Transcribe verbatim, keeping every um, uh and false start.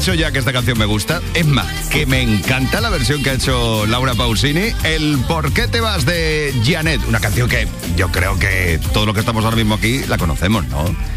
dicho ya que esta canción me gusta. Es más, que me encanta la versión que ha hecho Laura Pausini, el ¿Por qué te vas? De Janet. Una canción que yo creo que todos los que estamos ahora mismo aquí la conocemos, ¿no?